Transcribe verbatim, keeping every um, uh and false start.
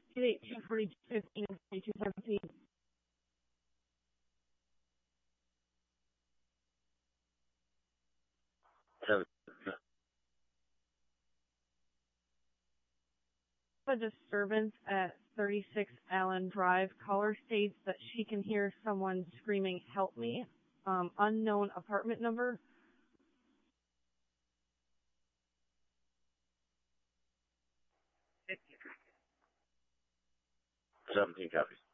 eight two forty-two fifteen and forty-two seventeen. Seven. A disturbance at thirty-six Allen Drive. Caller states that she can hear someone screaming, "Help me." Um, unknown apartment number. seventeen copies.